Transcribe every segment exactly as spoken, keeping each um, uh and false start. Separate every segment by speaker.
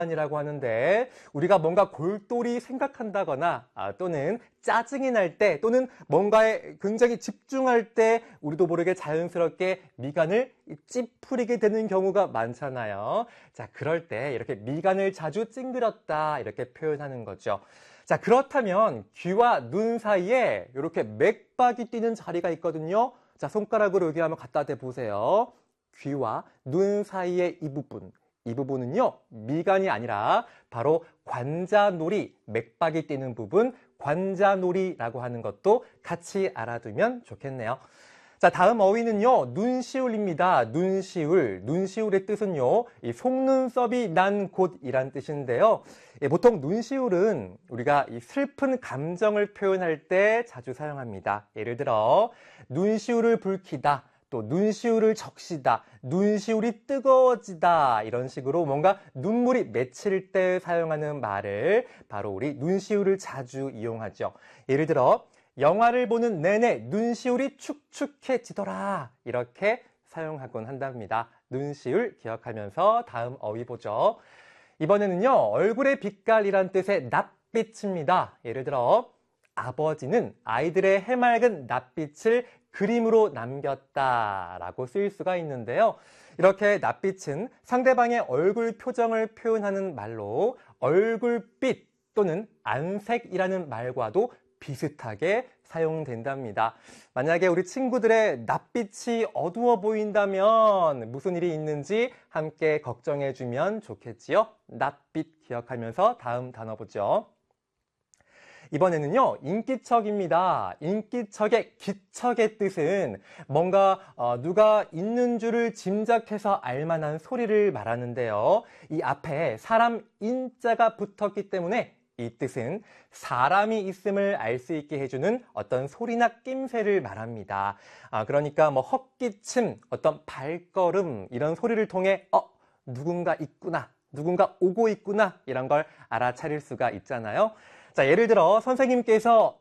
Speaker 1: 이라고 하는데 우리가 뭔가 골똘히 생각한다거나 아, 또는 짜증이 날 때 또는 뭔가에 굉장히 집중할 때 우리도 모르게 자연스럽게 미간을 찌푸리게 되는 경우가 많잖아요. 자, 그럴 때 이렇게 미간을 자주 찡그렸다 이렇게 표현하는 거죠. 자, 그렇다면 귀와 눈 사이에 이렇게 맥박이 뛰는 자리가 있거든요. 자, 손가락으로 여기 한번 갖다 대 보세요. 귀와 눈 사이의 이 부분. 이 부분은요, 미간이 아니라 바로 관자놀이, 맥박이 뛰는 부분, 관자놀이라고 하는 것도 같이 알아두면 좋겠네요. 자, 다음 어휘는요, 눈시울입니다. 눈시울. 눈시울의 뜻은요, 이 속눈썹이 난 곳이란 뜻인데요. 예, 보통 눈시울은 우리가 이 슬픈 감정을 표현할 때 자주 사용합니다. 예를 들어, 눈시울을 붉히다. 또 눈시울을 적시다, 눈시울이 뜨거워지다 이런 식으로 뭔가 눈물이 맺힐 때 사용하는 말을 바로 우리 눈시울을 자주 이용하죠. 예를 들어 영화를 보는 내내 눈시울이 축축해지더라 이렇게 사용하곤 한답니다. 눈시울 기억하면서 다음 어휘 보죠. 이번에는요 얼굴의 빛깔이란 뜻의 낯빛입니다. 예를 들어 아버지는 아이들의 해맑은 낯빛을 그림으로 남겼다라고 쓰일 수가 있는데요. 이렇게 낯빛은 상대방의 얼굴 표정을 표현하는 말로 얼굴빛 또는 안색이라는 말과도 비슷하게 사용된답니다. 만약에 우리 친구들의 낯빛이 어두워 보인다면 무슨 일이 있는지 함께 걱정해주면 좋겠지요. 낯빛 기억하면서 다음 단어 보죠. 이번에는요, 인기척입니다. 인기척의 기척의 뜻은 뭔가 어, 누가 있는 줄을 짐작해서 알만한 소리를 말하는데요. 이 앞에 사람 인자가 붙었기 때문에 이 뜻은 사람이 있음을 알 수 있게 해주는 어떤 소리나 낌새를 말합니다. 아, 그러니까 뭐 헛기침, 어떤 발걸음 이런 소리를 통해 어, 누군가 있구나, 누군가 오고 있구나 이런 걸 알아차릴 수가 있잖아요. 자, 예를 들어 선생님께서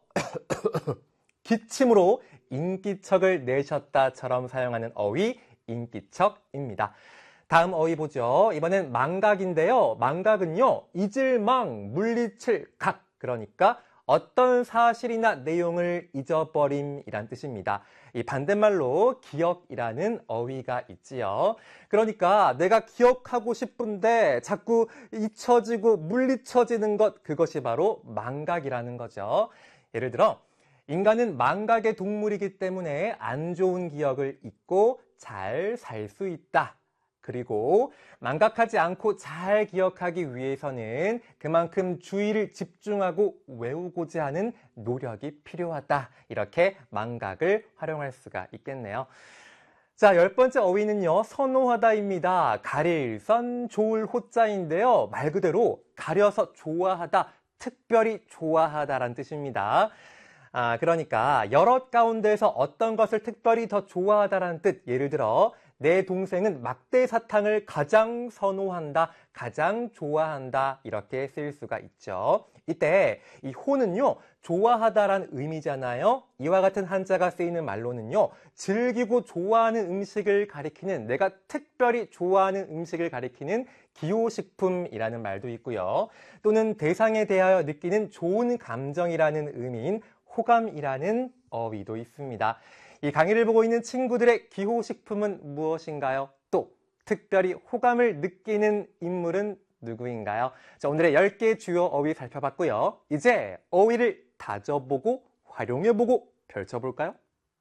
Speaker 1: 기침으로 인기척을 내셨다처럼 사용하는 어휘 인기척입니다. 다음 어휘 보죠. 이번엔 망각인데요. 망각은요, 잊을망, 물리칠 각, 그러니까 어떤 사실이나 내용을 잊어버림이란 뜻입니다. 이 반대말로 기억이라는 어휘가 있지요. 그러니까 내가 기억하고 싶은데 자꾸 잊혀지고 물리쳐지는 것, 그것이 바로 망각이라는 거죠. 예를 들어 인간은 망각의 동물이기 때문에 안 좋은 기억을 잊고 잘 살 수 있다. 그리고 망각하지 않고 잘 기억하기 위해서는 그만큼 주의를 집중하고 외우고자 하는 노력이 필요하다. 이렇게 망각을 활용할 수가 있겠네요. 자, 열 번째 어휘는요, 선호하다입니다. 가릴, 선, 좋을, 호자인데요. 말 그대로 가려서 좋아하다, 특별히 좋아하다라는 뜻입니다. 아, 그러니까 여럿 가운데서 어떤 것을 특별히 더 좋아하다라는 뜻. 예를 들어 내 동생은 막대 사탕을 가장 선호한다, 가장 좋아한다 이렇게 쓰일 수가 있죠. 이때 이 호는요, 좋아하다라는 의미잖아요. 이와 같은 한자가 쓰이는 말로는요, 즐기고 좋아하는 음식을 가리키는, 내가 특별히 좋아하는 음식을 가리키는 기호식품이라는 말도 있고요. 또는 대상에 대하여 느끼는 좋은 감정이라는 의미인 호감이라는 어휘도 있습니다. 이 강의를 보고 있는 친구들의 기호식품은 무엇인가요? 또 특별히 호감을 느끼는 인물은 누구인가요? 자, 오늘의 열 개 주요 어휘 살펴봤고요. 이제 어휘를 다져보고 활용해보고 펼쳐볼까요?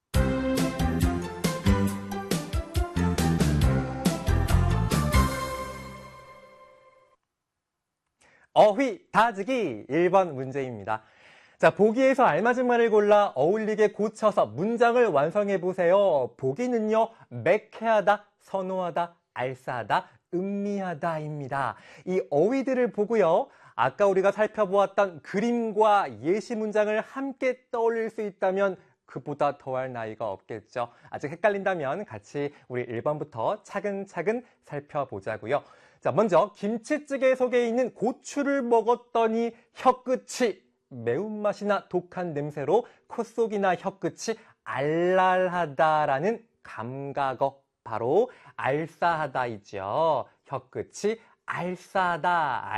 Speaker 1: 어휘 다지기 일 번 문제입니다. 자, 보기에서 알맞은 말을 골라 어울리게 고쳐서 문장을 완성해 보세요. 보기는요, 매캐하다, 선호하다, 알싸하다, 음미하다입니다. 이 어휘들을 보고요, 아까 우리가 살펴보았던 그림과 예시 문장을 함께 떠올릴 수 있다면 그보다 더할 나위가 없겠죠. 아직 헷갈린다면 같이 우리 일 번부터 차근차근 살펴보자고요. 자, 먼저 김치찌개 속에 있는 고추를 먹었더니 혀끝이 매운맛이나 독한 냄새로 콧속이나 혀끝이 알랄하다라는 감각어, 바로 알싸하다이죠. 혀끝이 알싸다,